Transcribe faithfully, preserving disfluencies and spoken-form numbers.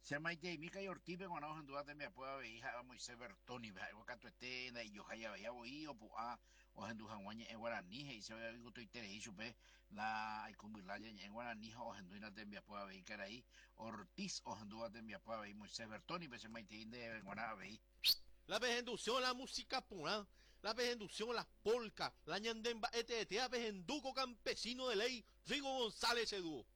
Se maite mi kay ortipe con ajo andua de mi apua veija Moisés Bertoni veja igual canto este na yo haya veía boí o pua o andu hanguañe en guaraní y se ve gusto itere y supe la ay cumbulaya en guaraní o andu ina de mi apua veí caray Ortiz o andua de mi apua veí Moisés Bertoni pues se maite de guaraná veí. La vejendución, la música pura, la vejendución, las polcas, la ñandemba, este, este, vejenduco campesino de ley, Rigo González Edu.